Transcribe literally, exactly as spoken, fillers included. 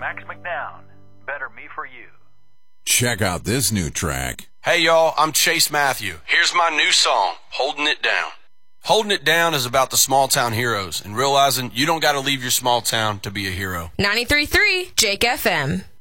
Max McDown. Better Me For You. Check out this new track. Hey y'all, I'm Chase Matthew. Here's my new song, Holding It Down. Holding It Down is about the small town heroes and realizing you don't got to leave your small town to be a hero. ninety-three point three Jake F M.